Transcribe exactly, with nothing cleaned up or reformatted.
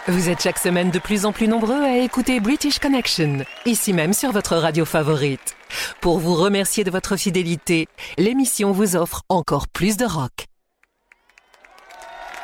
Vous êtes chaque semaine de plus en plus nombreux à écouter British Connection, ici même sur votre radio favorite. Pour vous remercier de votre fidélité, l'émission vous offre encore plus de rock.